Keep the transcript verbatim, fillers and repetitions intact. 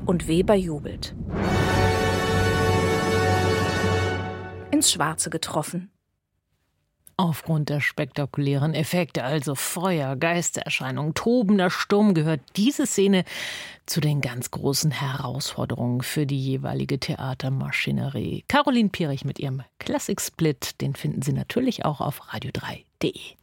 und Weber jubelt. Ins Schwarze getroffen. Aufgrund der spektakulären Effekte, also Feuer, Geistererscheinungen, tobender Sturm, gehört diese Szene zu den ganz großen Herausforderungen für die jeweilige Theatermaschinerie. Caroline Pierich mit ihrem Klassik-Split, den finden Sie natürlich auch auf radio drei punkt de.